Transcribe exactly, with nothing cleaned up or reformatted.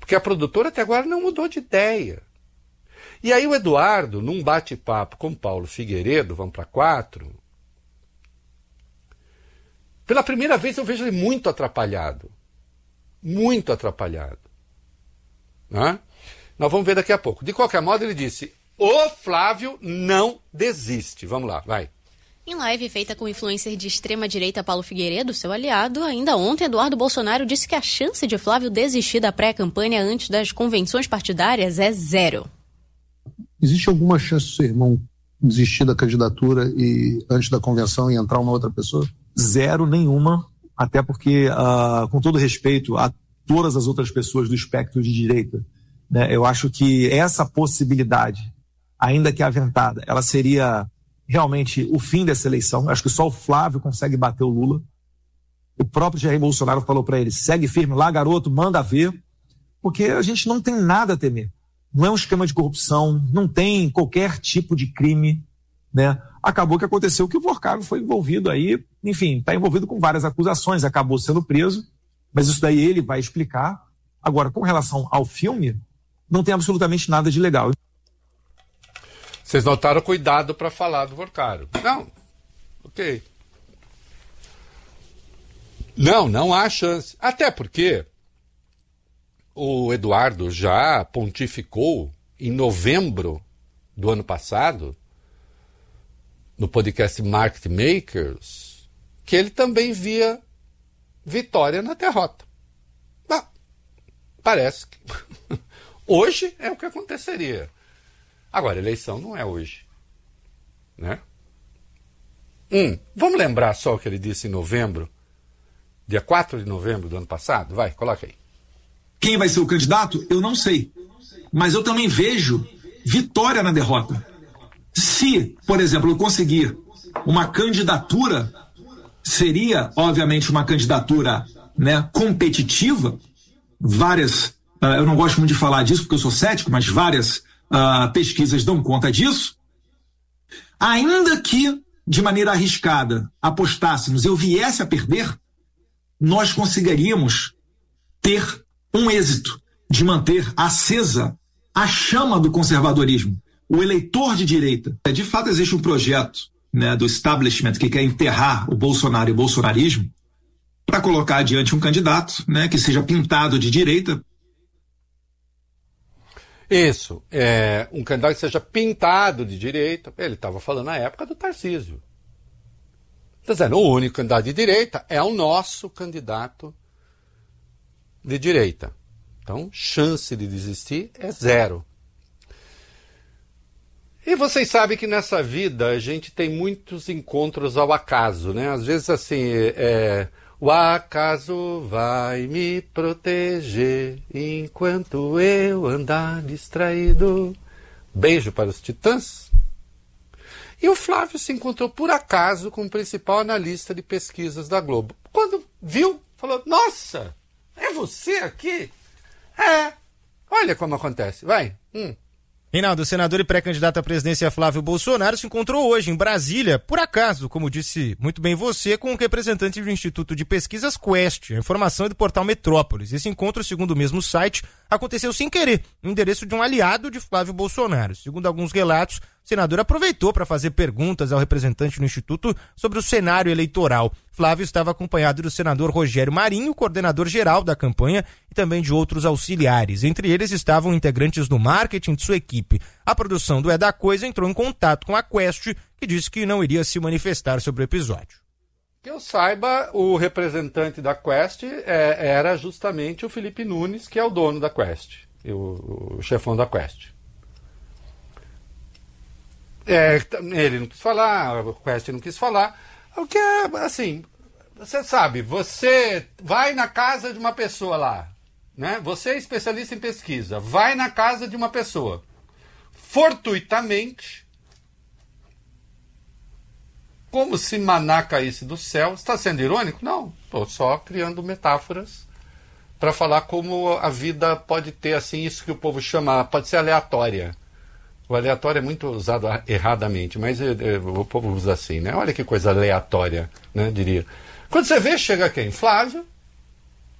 Porque a produtora até agora não mudou de ideia. E aí o Eduardo, num bate-papo com Paulo Figueiredo, vamos para quatro, pela primeira vez eu vejo ele muito atrapalhado. Muito atrapalhado. Né? Nós vamos ver daqui a pouco. De qualquer modo, ele disse, o Flávio não desiste. Vamos lá, vai. Em live feita com o influencer de extrema-direita Paulo Figueiredo, seu aliado, ainda ontem Eduardo Bolsonaro disse que a chance de Flávio desistir da pré-campanha antes das convenções partidárias é zero. Existe alguma chance do seu irmão desistir da candidatura e antes da convenção e entrar uma outra pessoa? Zero nenhuma, até porque, uh, com todo respeito a todas as outras pessoas do espectro de direita, né, eu acho que essa possibilidade, ainda que aventada, ela seria realmente o fim dessa eleição. Acho que só o Flávio consegue bater o Lula. O próprio Jair Bolsonaro falou para ele, segue firme lá, garoto, manda ver, porque a gente não tem nada a temer. Não é um esquema de corrupção, não tem qualquer tipo de crime, né? Acabou que aconteceu que o Vorcaro foi envolvido aí, enfim, está envolvido com várias acusações, acabou sendo preso, mas isso daí ele vai explicar. Agora, com relação ao filme, não tem absolutamente nada de legal. Vocês notaram cuidado para falar do Vorcaro. Não, ok. Não, não há chance. Até porque o Eduardo já pontificou em novembro do ano passado, no podcast Market Makers, que ele também via vitória na derrota. Bom, parece que hoje é o que aconteceria. Agora, a eleição não é hoje. Né? Hum, vamos lembrar só o que ele disse em novembro, dia quatro de novembro do ano passado? Vai, coloca aí. Quem vai ser o candidato? Eu não sei. Mas eu também vejo vitória na derrota. Se, por exemplo, eu conseguir uma candidatura, seria, obviamente, uma candidatura, né, competitiva. Várias, uh, eu não gosto muito de falar disso porque eu sou cético, mas várias uh, pesquisas dão conta disso. Ainda que, de maneira arriscada, apostássemos, eu viesse a perder, nós conseguiríamos ter um êxito de manter acesa a chama do conservadorismo. O eleitor de direita. De fato, existe um projeto, né, do establishment que quer enterrar o Bolsonaro e o bolsonarismo para colocar adiante um candidato, né, que seja pintado de direita. Isso, é, um candidato que seja pintado de direita. Ele estava falando na época do Tarcísio. Está dizendo, o único candidato de direita é o nosso candidato de direita. Então, chance de desistir é zero. E vocês sabem que nessa vida a gente tem muitos encontros ao acaso, né? Às vezes assim, é, o acaso vai me proteger enquanto eu andar distraído. Beijo para os Titãs. E o Flávio se encontrou por acaso com o principal analista de pesquisas da Globo. Quando viu, falou, nossa, é você aqui? É, olha como acontece, vai. Hum. Reinaldo, o senador e pré-candidato à presidência Flávio Bolsonaro se encontrou hoje em Brasília, por acaso, como disse muito bem você, com o representante do Instituto de Pesquisas Quest. A informação é do portal Metrópolis. Esse encontro, segundo o mesmo site, aconteceu sem querer, no endereço de um aliado de Flávio Bolsonaro. Segundo alguns relatos, o senador aproveitou para fazer perguntas ao representante do Instituto sobre o cenário eleitoral. Flávio estava acompanhado do senador Rogério Marinho, coordenador geral da campanha, e também de outros auxiliares. Entre eles estavam integrantes do marketing de sua equipe. A produção do É da Coisa entrou em contato com a Quest, que disse que não iria se manifestar sobre o episódio. Que eu saiba, o representante da Quest é, era justamente o Felipe Nunes, que é o dono da Quest, o, o chefão da Quest. É, ele não quis falar, a Quest não quis falar. O que é, assim, você sabe, você vai na casa de uma pessoa lá, né? Você é especialista em pesquisa, vai na casa de uma pessoa, fortuitamente, como se maná caísse do céu. Está sendo irônico? Não, estou só criando metáforas para falar como a vida pode ter, assim, isso que o povo chama, pode ser aleatória. O aleatório é muito usado erradamente, mas é, é, o povo usa assim, né? Olha que coisa aleatória, né, diria. Quando você vê, chega quem? Flávio,